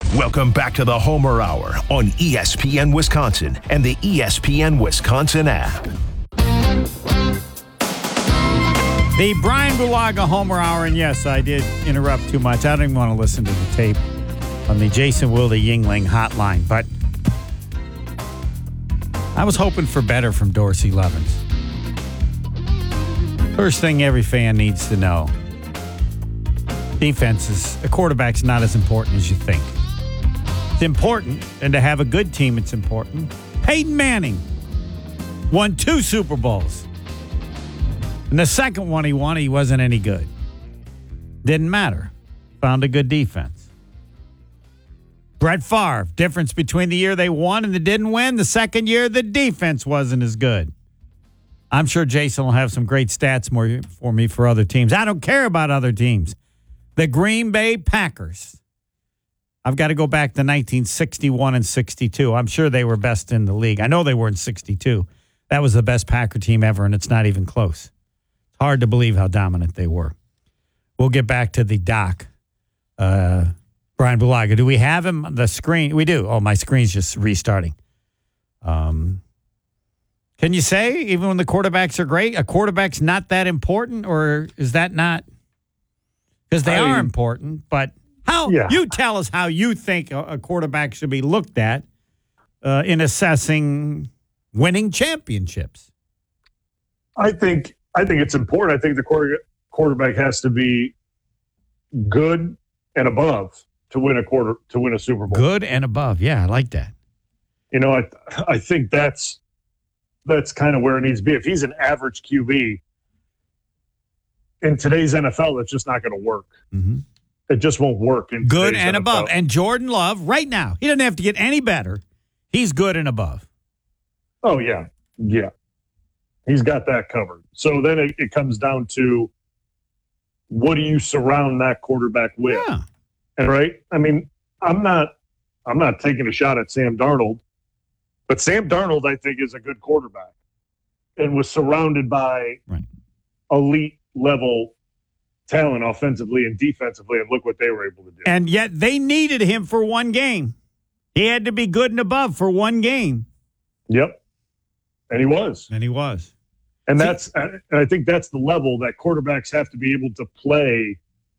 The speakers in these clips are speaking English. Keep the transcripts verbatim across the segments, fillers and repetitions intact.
Welcome back to the Homer Hour on E S P N Wisconsin and the E S P N Wisconsin app. The Brian Bulaga Homer Hour, and yes, I did interrupt too much. I don't even want to listen to the tape on the Jason Wilde Yingling hotline, but I was hoping for better from Dorsey Levens. First thing every fan needs to know, defense is, a quarterback's not as important as you think. It's important, and to have a good team, it's important. Peyton Manning won two Super Bowls. And the second one he won, he wasn't any good. Didn't matter. Found a good defense. Brett Favre, difference between the year they won and they didn't win, the second year the defense wasn't as good. I'm sure Jason will have some great stats more for me for other teams. I don't care about other teams. The Green Bay Packers. I've got to go back to nineteen sixty-one and sixty-two. I'm sure they were best in the league. I know they were in sixty-two. That was the best Packer team ever, and it's not even close. Hard to believe how dominant they were. We'll get back to the doc. Uh, Brian Bulaga. Do we have him on the screen? We do. Oh, my screen's just restarting. Um, can you say, even when the quarterbacks are great, a quarterback's not that important, or is that not? Because they I, are important, but how? Yeah. You tell us how you think a, a quarterback should be looked at uh, in assessing winning championships. I think I think it's important. I think the quarter, quarterback has to be good and above to win a quarter to win a Super Bowl. Good and above, yeah, I like that. You know, I I think that's that's kind of where it needs to be. If he's an average Q B in today's N F L, that's just not going to work. Mm-hmm. It just won't work. In good and N F L. Above. And Jordan Love, right now, he doesn't have to get any better. He's good and above. Oh yeah, yeah. He's got that covered. So then it, it comes down to, what do you surround that quarterback with? Yeah. And right? I mean, I'm not I'm not taking a shot at Sam Darnold, but Sam Darnold, I think, is a good quarterback and was surrounded by right. elite level talent offensively and defensively, and look what they were able to do. And yet they needed him for one game. He had to be good and above for one game. Yep. And he was. And he was. And that's, and I think that's the level that quarterbacks have to be able to play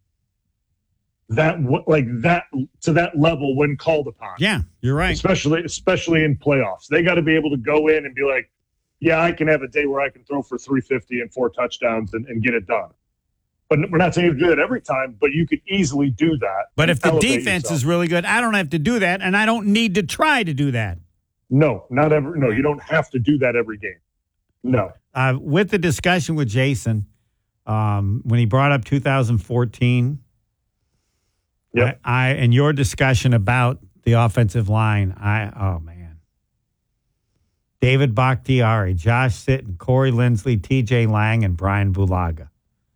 that, like that, to that level when called upon. Yeah, you're right. Especially, especially in playoffs. They got to be able to go in and be like, yeah, I can have a day where I can throw for three fifty and four touchdowns and, and get it done. But we're not saying you do it every time, but you could easily do that. But if the defense yourself. is really good, I don't have to do that, and I don't need to try to do that. No, not ever. No, you don't have to do that every game. No. Uh, with the discussion with Jason, um, when he brought up two thousand fourteen, yep. I, I and your discussion about the offensive line, I oh man, David Bakhtiari, Josh Sitton, Corey Linsley, T J Lang, and Brian Bulaga.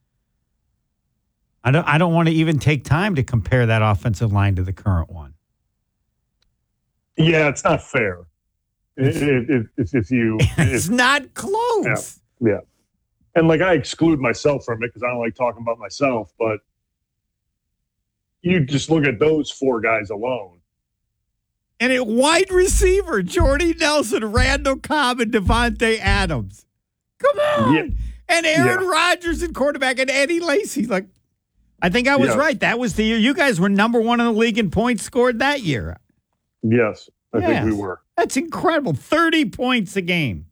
I don't. I don't want to even take time to compare that offensive line to the current one. Yeah, it's not fair. If, if, if you, it's if, not close. Yeah, yeah, and like I exclude myself from it because I don't like talking about myself. But you just look at those four guys alone. And at wide receiver, Jordy Nelson, Randall Cobb, and Devontae Adams. Come on, yeah. And Aaron yeah. Rodgers and quarterback, and Eddie Lacy. Like, I think I was yeah. right. That was the year you guys were number one in the league in points scored that year. Yes, I yes. think we were. That's incredible. thirty points a game.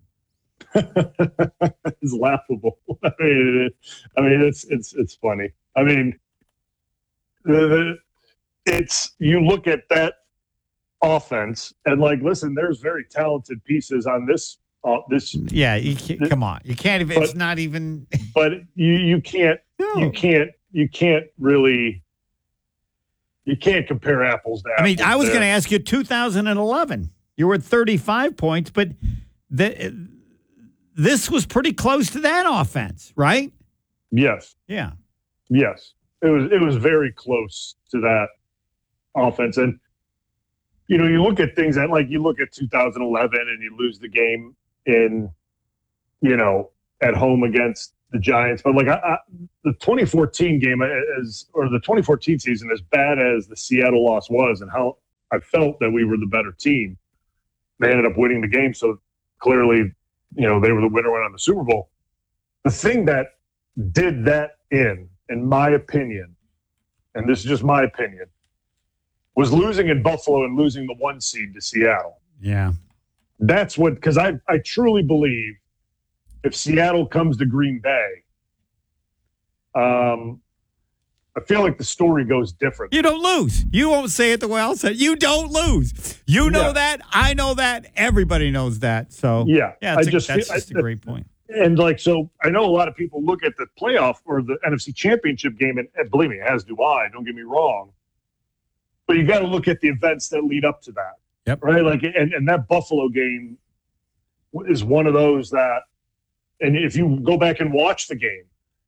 It's laughable. I mean, it, I mean, it's it's it's funny. I mean, the, the, it's you look at that offense and like, listen, there's very talented pieces on this. Uh, this yeah, you can't, this, come on, you can't even. But, it's not even. But you you can't no. you can't you can't really. You can't compare apples to apples. I mean, I was going to ask you two thousand eleven. You were at thirty-five points, but the, this was pretty close to that offense, right? Yes. Yeah. Yes. It was it was very close to that offense. And, you know, you look at things that, like, you look at two thousand eleven and you lose the game in, you know, at home against the Giants. But, like, I, I, the twenty fourteen game, is, or the twenty fourteen season, as bad as the Seattle loss was and how I felt that we were the better team. They ended up winning the game, so clearly, you know, they were the winner, went on the Super Bowl. The thing that did that in, in my opinion, and this is just my opinion, was losing in Buffalo and losing the one seed to Seattle. Yeah. That's what, because I, I truly believe if Seattle comes to Green Bay, um, I feel like the story goes different. You don't lose. You won't say it the way I'll say it. You don't lose. You know yeah. that. I know that. Everybody knows that. So, yeah, yeah that's, I a, just, that's I, just a great point. And, like, so I know a lot of people look at the playoff or the N F C Championship game, and, and believe me, as do I, don't get me wrong. But you got to look at the events that lead up to that. Yep. Right? Like, and, and that Buffalo game is one of those that, and if you go back and watch the game,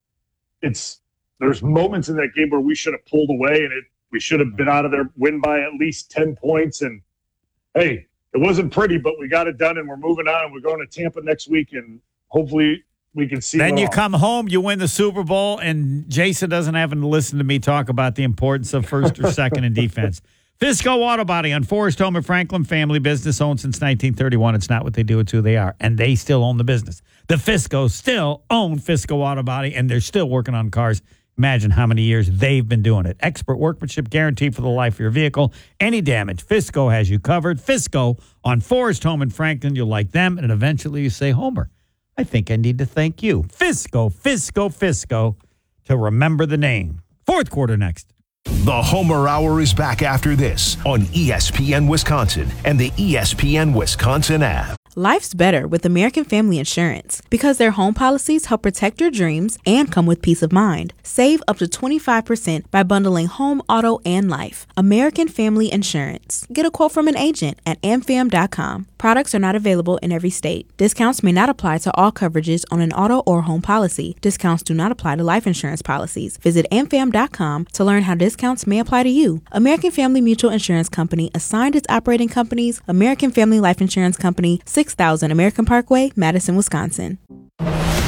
it's, there's moments in that game where we should have pulled away and it we should have been out of there, win by at least ten points. And, hey, it wasn't pretty, but we got it done and we're moving on. And we're going to Tampa next week, and hopefully we can see Then it you all. come home, you win the Super Bowl, and Jason doesn't have to listen to me talk about the importance of first or second in defense. Fisco Auto Body on Forest Home and Franklin, family business owned since nineteen thirty-one. It's not what they do, it's who they are. And they still own the business. The Fiscos still own Fisco Auto Body, and they're still working on cars. Imagine how many years they've been doing it. Expert workmanship guaranteed for the life of your vehicle. Any damage, Fisco has you covered. Fisco on Forest Home and Franklin. You'll like them, and eventually you say, Homer, I think I need to thank you. Fisco, Fisco, Fisco, to remember the name. Fourth quarter next. The Homer Hour is back after this on E S P N Wisconsin and the E S P N Wisconsin app. Life's better with American Family Insurance because their home policies help protect your dreams and come with peace of mind. Save up to twenty-five percent by bundling home, auto, and life. American Family Insurance. Get a quote from an agent at a m fam dot com. Products are not available in every state. Discounts may not apply to all coverages on an auto or home policy. Discounts do not apply to life insurance policies. Visit a m fam dot com to learn how discounts may apply to you. American Family Mutual Insurance Company assigned its operating companies, American Family Life Insurance Company, six thousand American Parkway, Madison, Wisconsin. E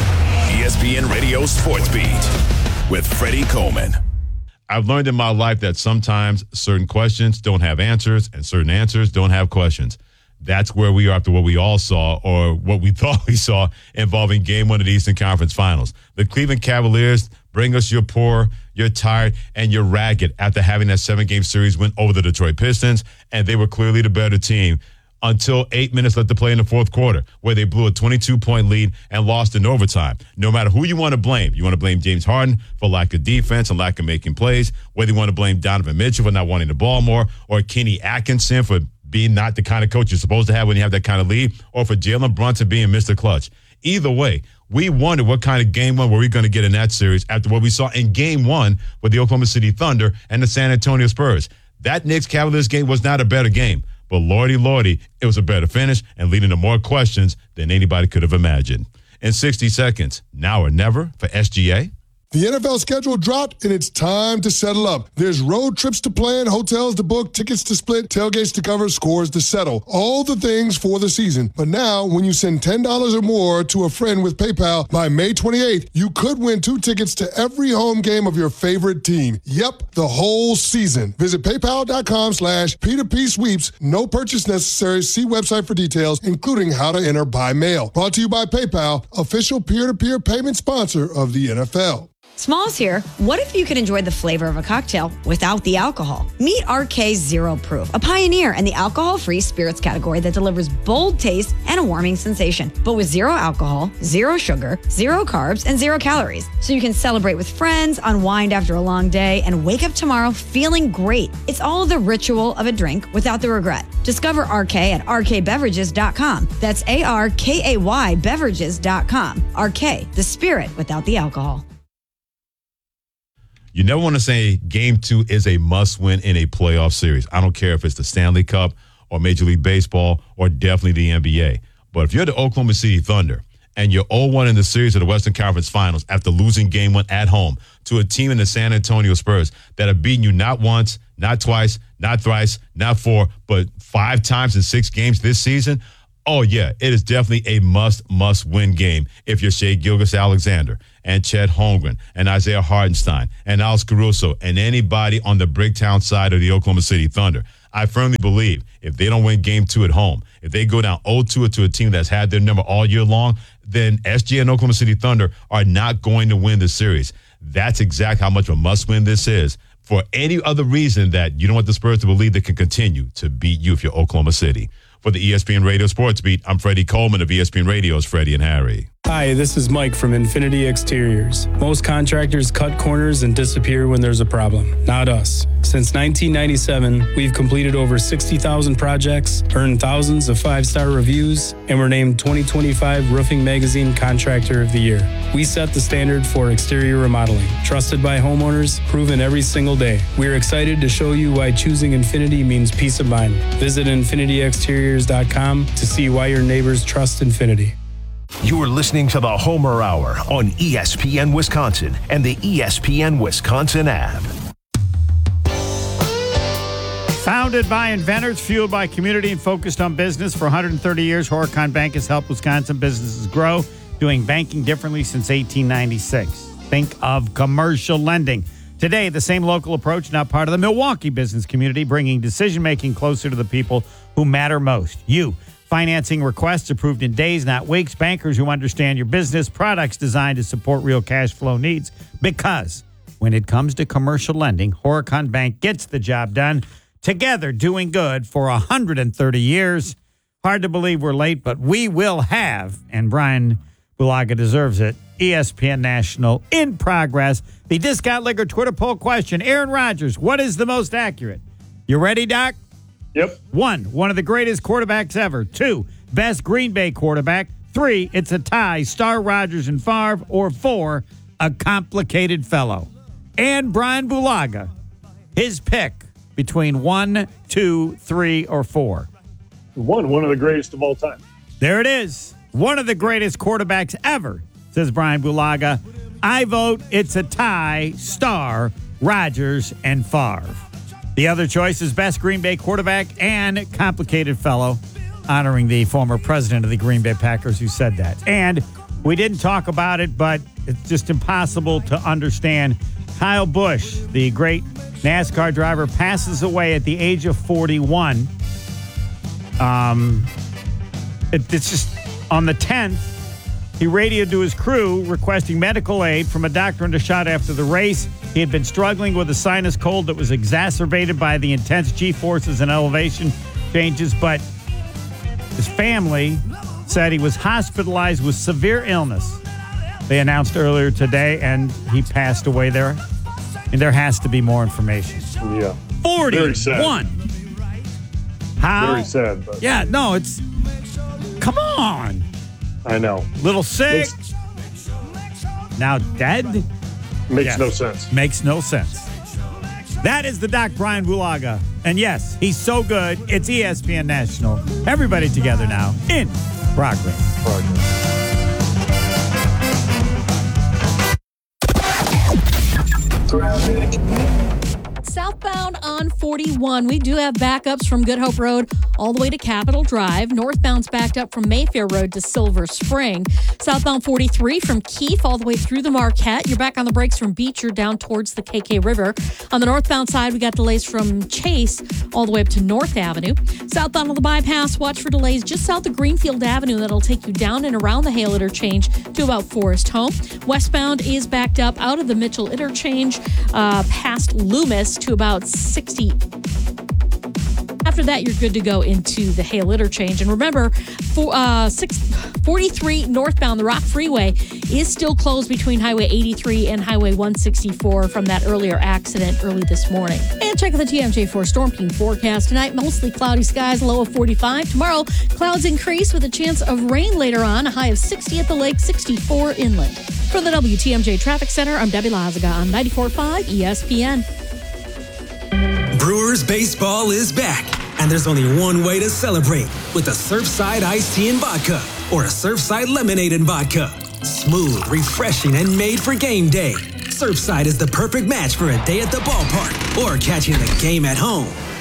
S P N Radio Sports Beat with Freddie Coleman. I've learned in my life that sometimes certain questions don't have answers and certain answers don't have questions. That's where we are after what we all saw, or what we thought we saw, involving game one of the Eastern Conference Finals. The Cleveland Cavaliers bring us you're poor, you're tired, and you're ragged after having that seven-game series win over the Detroit Pistons, and they were clearly the better team until eight minutes left to play in the fourth quarter, where they blew a twenty-two point lead and lost in overtime. No matter who you want to blame, you want to blame James Harden for lack of defense and lack of making plays, whether you want to blame Donovan Mitchell for not wanting the ball more, or Kenny Atkinson for being not the kind of coach you're supposed to have when you have that kind of lead, or for Jalen Brunson being Mister Clutch. Either way, we wondered what kind of game one were we going to get in that series after what we saw in game one with the Oklahoma City Thunder and the San Antonio Spurs. That Knicks-Cavaliers game was not a better game, but lordy, lordy, it was a better finish and leading to more questions than anybody could have imagined. In sixty seconds, now or never for S G A. The N F L schedule dropped, and it's time to settle up. There's road trips to plan, hotels to book, tickets to split, tailgates to cover, scores to settle. All the things for the season. But now, when you send ten dollars or more to a friend with PayPal by May twenty-eighth, you could win two tickets to every home game of your favorite team. Yep, the whole season. Visit paypal.com slash P2P sweeps. No purchase necessary. See website for details, including how to enter by mail. Brought to you by PayPal, official peer-to-peer payment sponsor of the N F L. Smalls here. What if you could enjoy the flavor of a cocktail without the alcohol? Meet R K Zero Proof, a pioneer in the alcohol-free spirits category that delivers bold taste and a warming sensation, but with zero alcohol, zero sugar, zero carbs, and zero calories. So you can celebrate with friends, unwind after a long day, and wake up tomorrow feeling great. It's all the ritual of a drink without the regret. Discover R K at R K beverages dot com. That's A R K A Y beverages dot com. R K, the spirit without the alcohol. You never want to say game two is a must-win in a playoff series. I don't care if it's the Stanley Cup or Major League Baseball or definitely the N B A. But if you're the Oklahoma City Thunder and you're oh one in the series of the Western Conference Finals after losing game one at home to a team in the San Antonio Spurs that have beaten you not once, not twice, not thrice, not four, but five times in six games this season, Oh, yeah, it is definitely a must, must win game if you're Shea Gilgeous-Alexander and Chet Holmgren and Isaiah Hartenstein and Alex Caruso and anybody on the Bricktown side of the Oklahoma City Thunder. I firmly believe if they don't win game two at home, if they go down oh two to a team that's had their number all year long, then S G and Oklahoma City Thunder are not going to win the series. That's exactly how much of a must-win this is. For any other reason that you don't want the Spurs to believe they can continue to beat you if you're Oklahoma City. For the E S P N Radio Sports Beat, I'm Freddie Coleman of E S P N Radio's Freddie and Harry. Hi, this is Mike from Infinity Exteriors. Most contractors cut corners and disappear when there's a problem. Not us. Since nineteen ninety-seven, we've completed over sixty thousand projects, earned thousands of five-star reviews, and were named twenty twenty-five Roofing Magazine Contractor of the Year. We set the standard for exterior remodeling. Trusted by homeowners, proven every single day. We're excited to show you why choosing Infinity means peace of mind. Visit infinity exteriors dot com to see why your neighbors trust Infinity. You're listening to the Homer Hour on E S P N Wisconsin and the E S P N Wisconsin app. Founded by inventors, fueled by community, and focused on business for one hundred thirty years, Horicon Bank has helped Wisconsin businesses grow, doing banking differently since eighteen ninety-six. Think of commercial lending. Today, the same local approach, now part of the Milwaukee business community, bringing decision-making closer to the people who matter most. You. Financing requests approved in days, not weeks. Bankers who understand your business. Products designed to support real cash flow needs. Because when it comes to commercial lending, Horicon Bank gets the job done. Together, doing good for one hundred thirty years. Hard to believe we're late, but we will have, and Brian Bulaga deserves it, E S P N National in progress. The Discount Liquor Twitter poll question. Aaron Rodgers, what is the most accurate? You ready, Doc? Yep. One, one of the greatest quarterbacks ever. Two, best Green Bay quarterback. Three, it's a tie, Star, Rodgers, and Favre. Or four, a complicated fellow. And Brian Bulaga, his pick between one, two, three, or four. One, one of the greatest of all time. There it is. One of the greatest quarterbacks ever, says Brian Bulaga. I vote it's a tie, Star, Rodgers, and Favre. The other choice is best Green Bay quarterback and complicated fellow, honoring the former president of the Green Bay Packers who said that. And we didn't talk about it, but it's just impossible to understand. Kyle Busch, the great NASCAR driver, passes away at the age of forty-one. Um, it, it's just on the tenth. He radioed to his crew requesting medical aid from a doctor and a shot after the race. He had been struggling with a sinus cold that was exacerbated by the intense G-forces and elevation changes, but his family said he was hospitalized with severe illness. They announced earlier today, and he passed away there. And there has to be more information. Yeah. forty-one. Very sad. How? Very sad. But Yeah, no, it's... Come on. I know. Little sick. Makes, now dead? makes Yes. no sense. Makes no sense. That is the Doc Brian Bulaga. And yes, he's so good. It's E S P N National. Everybody together now in progress. Progress. Southbound on forty-one, we do have backups from Good Hope Road all the way to Capitol Drive. Northbound's backed up from Mayfair Road to Silver Spring. Southbound forty-three from Keefe all the way through the Marquette. You're back on the brakes from Beecher down towards the K K River. On the northbound side, we got delays from Chase all the way up to North Avenue. Southbound on the bypass, watch for delays just south of Greenfield Avenue. That'll take you down and around the Hale Interchange to about Forest Home. Westbound is backed up out of the Mitchell Interchange uh, past Loomis to about sixty. After that, you're good to go into the Hale Interchange. And remember, for, uh, six, forty-three northbound, the Rock Freeway is still closed between Highway eighty-three and Highway one sixty-four from that earlier accident early this morning. And check out the T M J four Storm Team forecast. Tonight, mostly cloudy skies, low of forty-five. Tomorrow, clouds increase with a chance of rain later on, a high of sixty at the lake, sixty-four inland. For the W T M J Traffic Center, I'm Debbie Lazaga on ninety-four point five E S P N. Brewers baseball is back, and there's only one way to celebrate, with a Surfside iced tea and vodka or a Surfside lemonade and vodka. Smooth, refreshing, and made for game day. Surfside is the perfect match for a day at the ballpark or catching the game at home.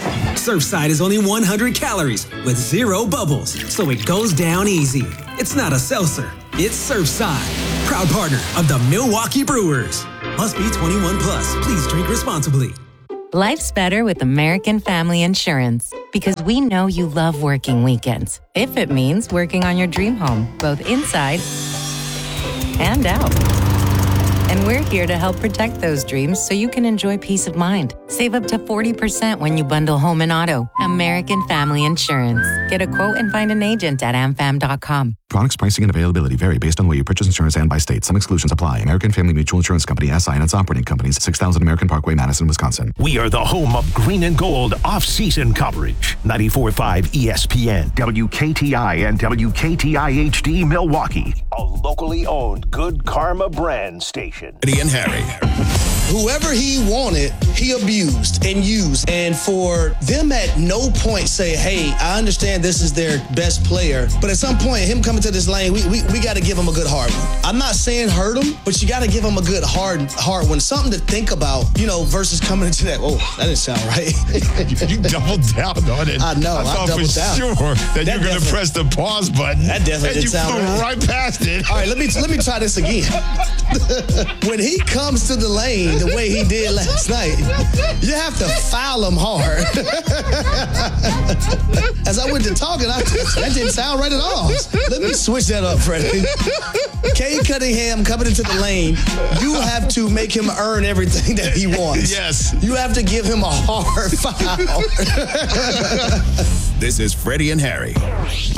Surfside is only one hundred calories with zero bubbles, so it goes down easy. It's not a seltzer, it's Surfside. Proud partner of the Milwaukee Brewers. Must be twenty-one plus. Please drink responsibly. Life's better with American Family Insurance because we know you love working weekends. If it means working on your dream home, both inside and out. And we're here to help protect those dreams so you can enjoy peace of mind. Save up to forty percent when you bundle home and auto. American Family Insurance. Get a quote and find an agent at am fam dot com. Products, pricing, and availability vary based on where you purchase insurance and by state. Some exclusions apply. American Family Mutual Insurance Company, S I and its operating companies, six thousand American Parkway, Madison, Wisconsin. We are the home of green and gold off-season coverage. ninety-four point five E S P N, W K T I, and W K T I H D Milwaukee. A locally owned Good Karma brand station. Eddie and Harry. Whoever he wanted, he abused and used. And for them at no point say, hey, I understand this is their best player, but at some point, him coming to this lane, we we, we got to give him a good hard one. I'm not saying hurt him, but you got to give him a good hard hard one. Something to think about, you know, versus coming into that, oh, that didn't sound right. You doubled down on it. I know, I I thought doubled for down. sure that, that you were going to press the pause button. That definitely and didn't you sound flew right. right past it. All right, let me let me try this again. When he comes to the lane the way he did last night, you have to foul him hard. As I went to talking, I, that didn't sound right at all. Let me switch that up, Freddie. Cade Cunningham coming into the lane, you have to make him earn everything that he wants. Yes. You have to give him a hard foul. This is Freddie and Harry.